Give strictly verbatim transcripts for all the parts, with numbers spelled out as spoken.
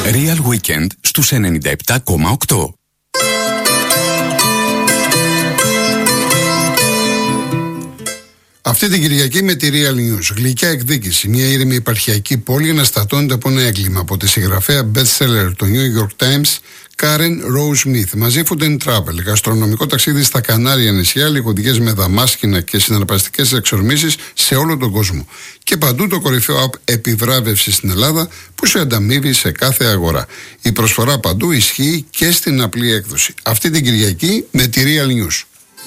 Real Weekend στους ενενήντα επτά κόμμα οκτώ. Αυτή την Κυριακή με τη Real News. Γλυκιά εκδίκηση. Μια ήρεμη επαρχιακή πόλη αναστατώνεται από ένα έγκλημα από τη συγγραφέα best-seller του New York Times, Karen Rose Smith. Μαζί Food and Travel. Γαστρονομικό ταξίδι στα Κανάρια νησιά, λιχωδιές με δαμάσκηνα και συναρπαστικές εξορμήσεις σε όλο τον κόσμο. Και παντού το κορυφαίο app επιβράβευση στην Ελλάδα που σε ανταμείβει σε κάθε αγορά. Η προσφορά παντού ισχύει και στην απλή έκδοση. Αυτή την Κυριακή με τη Real News.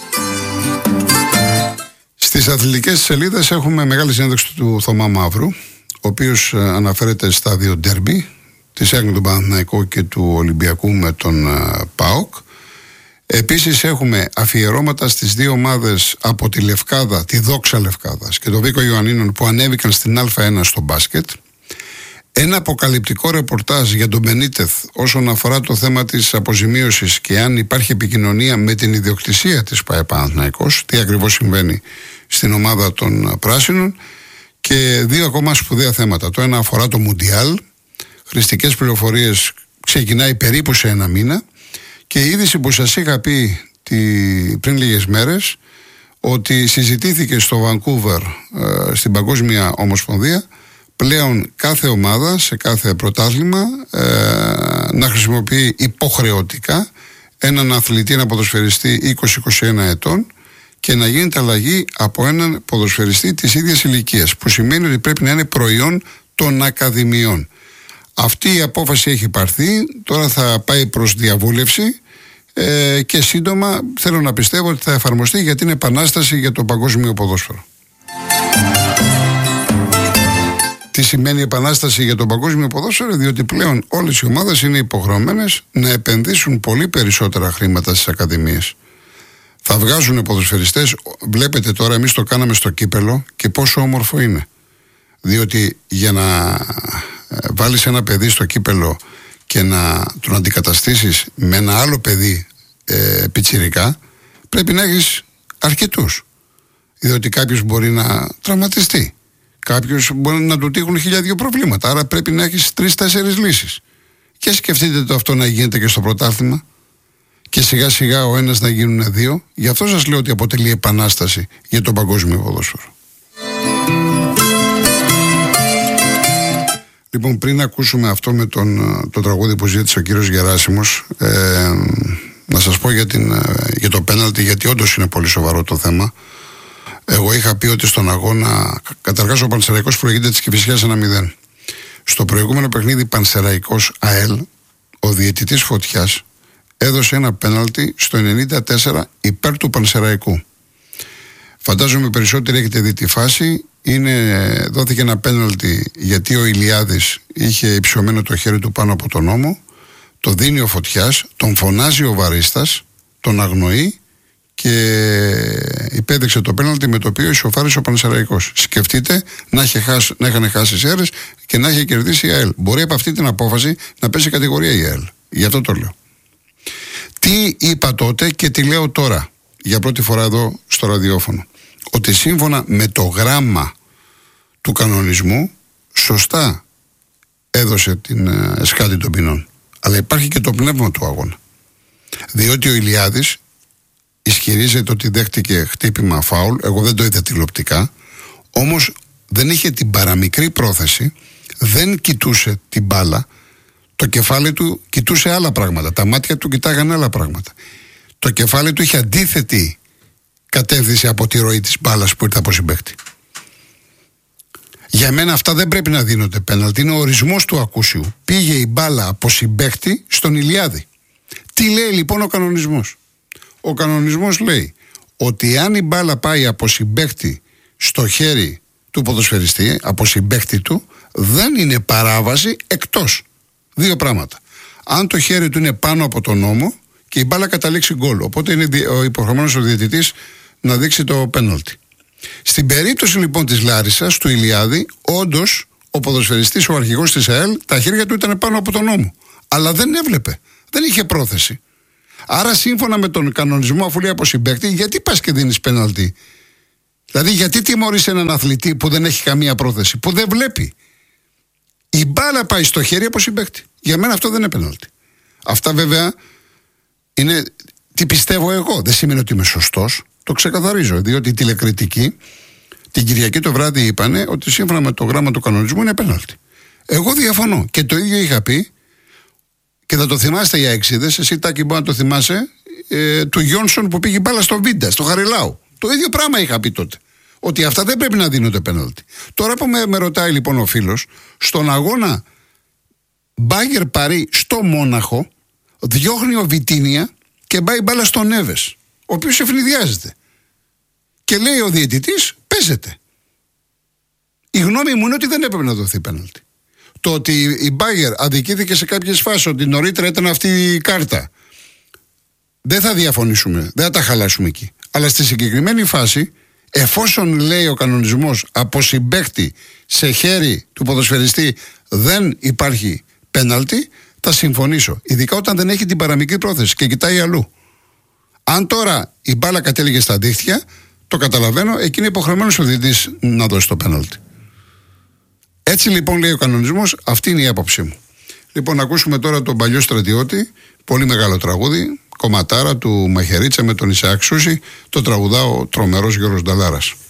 Στις αθλητικές σελίδες έχουμε μεγάλη συνέντευξη του Θωμά Μαύρου, ο οποίος αναφέρεται στα δύο ντέρμπι, της ΑΕΚ του Παναθηναϊκού και του Ολυμπιακού με τον ΠΑΟΚ. Επίσης έχουμε αφιερώματα στις δύο ομάδες από τη Λευκάδα, τη Δόξα Λευκάδας και το Βίκο Ιωαννίνων που ανέβηκαν στην Α1 στο μπάσκετ. Ένα αποκαλυπτικό ρεπορτάζ για τον Μπενίτεθ όσον αφορά το θέμα της αποζημίωσης και αν υπάρχει επικοινωνία με την ιδιοκτησία της ΠΑΕ Παναθηναϊκός, τι ακριβώς συμβαίνει στην ομάδα των Πράσινων, και δύο ακόμα σπουδαία θέματα. Το ένα αφορά το Μουντιάλ, χρηστικές πληροφορίες, ξεκινάει περίπου σε ένα μήνα, και η είδηση που σας είχα πει τη, πριν λίγες μέρες, ότι συζητήθηκε στο Βανκούβερ ε, στην Παγκόσμια Ομοσπονδία πλέον κάθε ομάδα σε κάθε πρωτάθλημα ε, να χρησιμοποιεί υποχρεωτικά έναν αθλητή, έναν ποδοσφαιριστή είκοσι είκοσι ένα ετών, και να γίνεται αλλαγή από έναν ποδοσφαιριστή της ίδιας ηλικίας, που σημαίνει ότι πρέπει να είναι προϊόν των ακαδημιών. Αυτή η απόφαση έχει πάρθει, τώρα θα πάει προς διαβούλευση ε, και σύντομα θέλω να πιστεύω ότι θα εφαρμοστεί, γιατί είναι επανάσταση για το παγκόσμιο ποδόσφαιρο. Τι σημαίνει επανάσταση για το παγκόσμιο ποδόσφαιρο? Διότι πλέον όλες οι ομάδες είναι υποχρεωμένες να επενδύσουν πολύ περισσότερα χρήματα στις ακαδημίες. Θα βγάζουν ποδοσφαιριστές. Βλέπετε τώρα, εμείς το κάναμε στο κύπελο και πόσο όμορφο είναι. Διότι για να βάλεις ένα παιδί στο κύπελο και να τον αντικαταστήσεις με ένα άλλο παιδί ε, πιτσιρικά, πρέπει να έχεις αρκετούς. Διότι κάποιος μπορεί να τραυματιστεί. Κάποιος μπορεί να του τύχουν χίλια δύο προβλήματα. Άρα πρέπει να έχεις τρεις-τέσσερις λύσεις. Και σκεφτείτε το αυτό να γίνεται και στο πρωτάθλημα. Και σιγά σιγά ο ένας να γίνουν δύο. Γι' αυτό σας λέω ότι αποτελεί επανάσταση για το παγκόσμιο ποδόσφαιρο. Λοιπόν, πριν ακούσουμε αυτό με τον, το τραγούδι που ζήτησε ο κύριος Γεράσιμος, ε, να σας πω για, την, για το πέναλτι, γιατί όντως είναι πολύ σοβαρό το θέμα. Εγώ είχα πει ότι στον αγώνα, καταρχάς ο Πανσεραϊκός προηγείται της Κηφισιάς ένα μηδέν. Στο προηγούμενο παιχνίδι Πανσεραϊκός ΑΕΛ, ο διαιτητής Φωτιάς έδωσε ένα πέναλτι στο ενενήντα τέσσερα υπέρ του Πανσεραϊκού. Φαντάζομαι περισσότεροι έχετε δει τη φάση. Είναι, δόθηκε ένα πέναλτι γιατί ο Ηλιάδης είχε υψωμένο το χέρι του πάνω από τον ώμο. Το δίνει ο Φωτιάς, τον φωνάζει ο βαρίστας, τον αγνοεί και υπέδειξε το πέναλτι με το οποίο ισοφάρισε ο Πανσεραϊκός. Σκεφτείτε να, είχε χάσει, να είχαν χάσει σέρες και να είχε κερδίσει η ΑΕΛ. Μπορεί από αυτή την απόφαση να πέσει κατηγορία η ΑΕΛ. Γι' αυτό το λέω. Τι είπα τότε και τι λέω τώρα για πρώτη φορά εδώ στο ραδιόφωνο? Ότι σύμφωνα με το γράμμα του κανονισμού σωστά έδωσε την εσκάτη των ποινών, αλλά υπάρχει και το πνεύμα του αγώνα. Διότι ο Ηλιάδης ισχυρίζεται ότι δέχτηκε χτύπημα φάουλ. Εγώ δεν το είδα τηλεοπτικά, όμως δεν είχε την παραμικρή πρόθεση, δεν κοιτούσε την μπάλα, το κεφάλι του κοιτούσε άλλα πράγματα, τα μάτια του κοιτάγανε άλλα πράγματα. Το κεφάλι του είχε αντίθετη κατεύθυνση από τη ροή της μπάλας που ήρθε από συμπαίκτη. Για μένα αυτά δεν πρέπει να δίνονται πέναλτι, είναι ο ορισμός του ακούσιου. Πήγε η μπάλα από συμπαίκτη στον Ηλιάδη. Τι λέει λοιπόν ο κανονισμός? Ο κανονισμός λέει ότι αν η μπάλα πάει από συμπαίκτη στο χέρι του ποδοσφαιριστή, από συμπαίκτη του, δεν είναι παράβαση, εκτός δύο πράγματα. Αν το χέρι του είναι πάνω από τον ώμο και η μπάλα καταλήξει γκολ. Οπότε είναι ο υποχρεωμένος ο διαιτητής να δείξει το πέναλτι. Στην περίπτωση λοιπόν της Λάρισσας, του Ηλιάδη, όντως ο ποδοσφαιριστής, ο αρχηγός της ΑΕΛ, τα χέρια του ήταν πάνω από τον ώμο. Αλλά δεν έβλεπε. Δεν είχε πρόθεση. Άρα σύμφωνα με τον κανονισμό, αφού λέει από συμπαίκτη, γιατί πας και δίνεις πέναλτι? Δηλαδή γιατί τιμωρείς έναν αθλητή που δεν έχει καμία πρόθεση, που δεν βλέπει? Η μπάλα πάει στο χέρι από συμπαίκτη. Για μένα αυτό δεν είναι πέναλτι. Αυτά βέβαια είναι τι πιστεύω εγώ. Δεν σημαίνει ότι είμαι σωστός. Το ξεκαθαρίζω. Διότι η τηλεκριτική την Κυριακή το βράδυ είπανε ότι σύμφωνα με το γράμμα του κανονισμού είναι πέναλτι. Εγώ διαφωνώ. Και το ίδιο είχα πει και θα το θυμάστε οι αεξίδες. Εσύ, Τάκη, μπορεί να το θυμάσαι, ε, του Γιόνσον που πήγε μπάλα στο Βίντα, στο Χαριλάου. Το ίδιο πράγμα είχα πει τότε. Ότι αυτά δεν πρέπει να δίνονται πέναλτι. Τώρα που με, με ρωτάει λοιπόν ο φίλος, στον αγώνα Μπάγερ Παρί στο Μόναχο, διώχνει ο Βιτίνια και πάει μπάλα στον Νέβες, ο οποίος ευνηδιάζεται. Και λέει ο διαιτητής, παίζεται. Η γνώμη μου είναι ότι δεν έπρεπε να δοθεί πέναλτι. Το ότι η Μπάγερ αδικήθηκε σε κάποιες φάσεις, ότι νωρίτερα ήταν αυτή η κάρτα, δεν θα διαφωνήσουμε, δεν θα τα χαλάσουμε εκεί. Αλλά στη συγκεκριμένη φάση, εφόσον λέει ο κανονισμός από συμπαίκτη σε χέρι του ποδοσφαιριστή δεν υπάρχει πέναλτι, θα συμφωνήσω. Ειδικά όταν δεν έχει την παραμικρή πρόθεση και κοιτάει αλλού. Αν τώρα η μπάλα κατέληγε στα δίχτυα, το καταλαβαίνω, εκεί είναι υποχρεωμένος ο διαιτητής να δώσει το πέναλτι. Έτσι λοιπόν λέει ο κανονισμός, αυτή είναι η άποψή μου. Λοιπόν, ακούσουμε τώρα τον Παλιό Στρατιώτη, πολύ μεγάλο τραγούδι, κομματάρα του Μαχαιρίτσα με τον Ισαάκ Σούση, το τραγουδά ο τρομερός Γιώργος Νταλάρας.